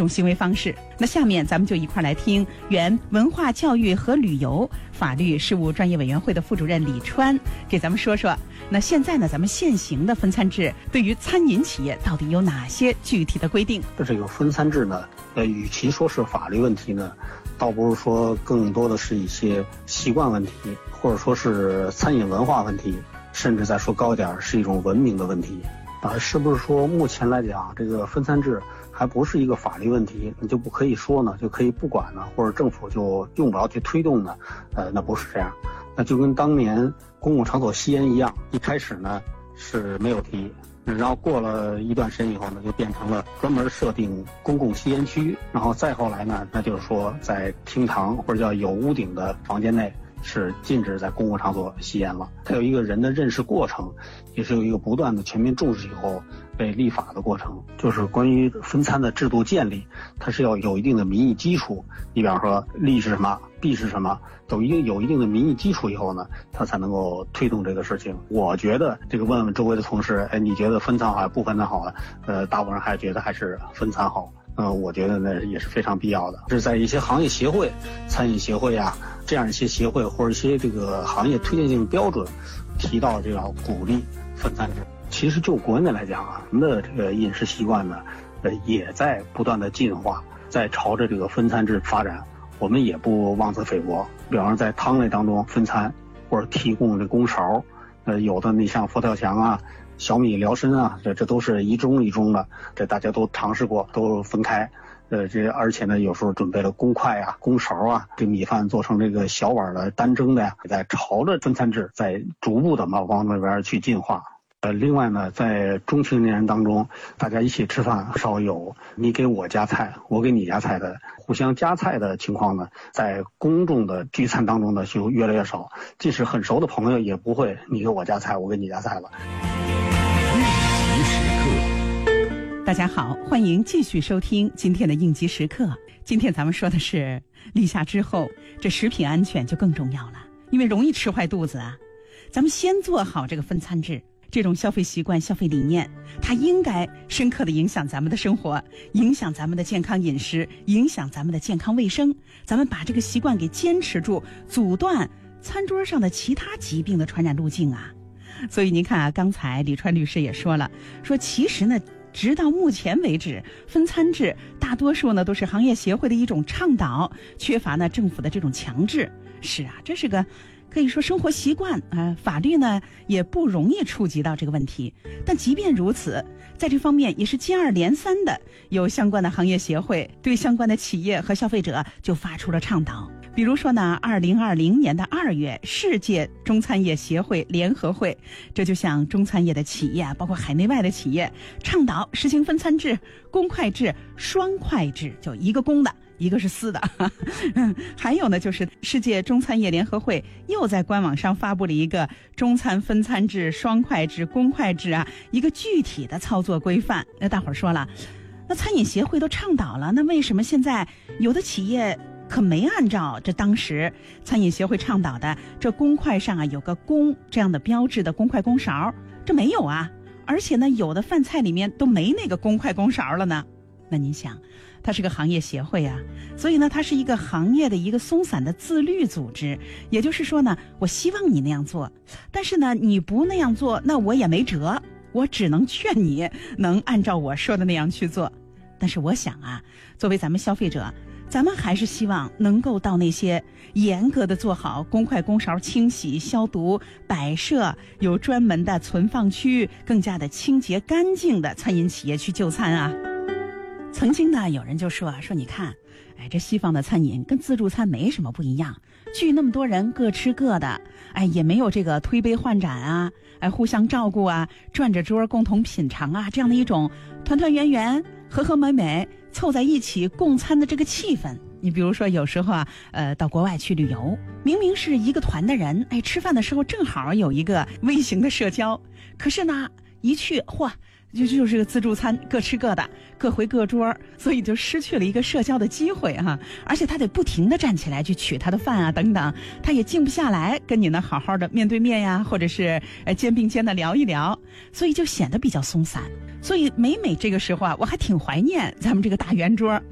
种行为方式。那下面咱们就一块来听原文化教育和旅游法律事务专业委员会的副主任李川给咱们说说，那现在呢咱们现行的分餐制对于餐饮企业到底有哪些具体的规定？ 这个分餐制呢，与其说是法律问题呢，倒不如说更多的是一些习惯问题，或者说是餐饮文化问题，甚至再说高一点是一种文明的问题。是不是说目前来讲这个分餐制还不是一个法律问题，你就不可以说呢，就可以不管呢，或者政府就用不着去推动呢？那不是这样。那就跟当年公共场所吸烟一样，一开始呢是没有提，然后过了一段时间以后呢，就变成了专门设定公共吸烟区，然后再后来呢，那就是说在厅堂或者叫有屋顶的房间内是禁止在公共场所吸烟了。它有一个人的认识过程，也是有一个不断的全民重视以后被立法的过程。就是关于分餐的制度建立，它是要有一定的民意基础。你比方说利是什么，弊是什么，有一定的民意基础以后呢，它才能够推动这个事情。我觉得这个问问周围的同事，你觉得分餐好还是不分餐好啊？大部分人还觉得还是分餐好。我觉得呢也是非常必要的。是在一些行业协会，餐饮协会啊，这样一些协会或者一些这个行业推荐性标准，提到这要鼓励分餐制。其实就国内来讲啊，我们的这个饮食习惯呢，也在不断的进化，在朝着这个分餐制发展。我们也不妄自菲薄，比方说在汤类当中分餐，或者提供这公勺，有的你像佛跳墙啊、小米辽参啊，这都是一盅一盅的，这大家都尝试过，都分开。而且呢，有时候准备了公筷啊、公勺啊，这米饭做成这个小碗的单蒸的呀，在朝着分餐制在逐步的往那边去进化。另外呢，在中青年人当中，大家一起吃饭，少有你给我夹菜，我给你夹菜的互相夹菜的情况呢，在公众的聚餐当中呢就越来越少。即使很熟的朋友也不会你给我夹菜，我给你夹菜了。 应急时刻， 大家好，欢迎继续收听今天的应急时刻。今天咱们说的是立夏之后，这食品安全就更重要了，因为容易吃坏肚子啊。咱们先做好这个分餐制。这种消费习惯、消费理念，它应该深刻地影响咱们的生活，影响咱们的健康饮食，影响咱们的健康卫生。咱们把这个习惯给坚持住，阻断餐桌上的其他疾病的传染路径啊。所以您看啊，刚才李川律师也说了，说其实呢，直到目前为止，分餐制大多数呢都是行业协会的一种倡导，缺乏呢政府的这种强制。是啊，这是个可以说生活习惯啊，法律呢也不容易触及到这个问题。但即便如此，在这方面也是接二连三的有相关的行业协会对相关的企业和消费者就发出了倡导。比如说呢，2020年的2月，世界中餐业协会联合会，这就向中餐业的企业啊，包括海内外的企业，倡导实行分餐制、公筷制、双筷制，就一个公的，一个是私的。还有呢，就是世界中餐业联合会又在官网上发布了一个中餐分餐制、双筷制、公筷制啊一个具体的操作规范。那大伙儿说了，那餐饮协会都倡导了，那为什么现在有的企业可没按照这当时餐饮协会倡导的这公筷上啊有个公这样的标志的公筷公勺，这没有啊？而且呢，有的饭菜里面都没那个公筷公勺了呢。那您想，它是个行业协会啊，所以呢，它是一个行业的一个松散的自律组织。也就是说呢，我希望你那样做，但是呢，你不那样做，那我也没辙，我只能劝你能按照我说的那样去做。但是我想啊，作为咱们消费者，咱们还是希望能够到那些严格的做好公筷公勺清洗、消毒、摆设，有专门的存放区，更加的清洁干净的餐饮企业去就餐啊。曾经呢，有人就说你看，这西方的餐饮跟自助餐没什么不一样，聚那么多人各吃各的，也没有这个推杯换盏啊，互相照顾啊，转着桌共同品尝啊，这样的一种团团圆圆、和和美美凑在一起共餐的这个气氛。你比如说有时候啊，到国外去旅游，明明是一个团的人，吃饭的时候正好有一个微型的社交，可是呢，一去就是个自助餐，各吃各的，各回各桌，所以就失去了一个社交的机会哈。而且他得不停地站起来去取他的饭啊等等，他也静不下来跟你呢好好的面对面呀，或者是肩并肩的聊一聊，所以就显得比较松散。所以每这个时候啊，我还挺怀念咱们这个大圆桌。